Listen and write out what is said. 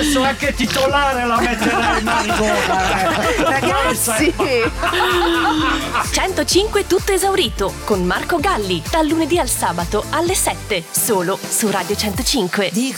adesso anche titolare la metterei Marigona. Ragazzi, 105 tutto esaurito con Marco Galli, dal lunedì al sabato alle 7, solo su Radio 105.